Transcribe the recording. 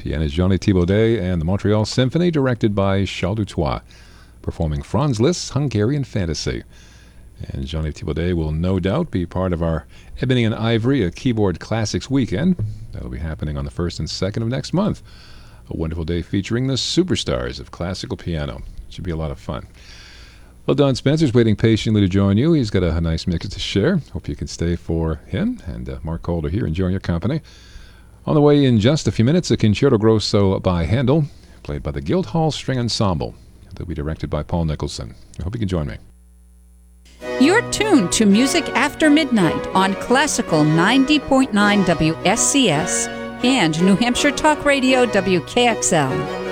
Pianist Johnny Thibaudet and the Montreal Symphony, directed by Charles Dutoit, performing Franz Liszt's Hungarian Fantasy. And Johnny Thibaudet will no doubt be part of our Ebony and Ivory, a keyboard classics weekend. That'll be happening on the 1st and 2nd of next month. A wonderful day featuring the superstars of classical piano. It should be a lot of fun. Well, Don Spencer's waiting patiently to join you. He's got a nice mix to share. Hope you can stay for him. And Mark Calder here enjoying your company. On the way in just a few minutes, a Concerto Grosso by Handel, played by the Guildhall String Ensemble. They'll be directed by Paul Nicholson. I hope you can join me. You're tuned to Music After Midnight on Classical 90.9 WSCS and New Hampshire Talk Radio WKXL.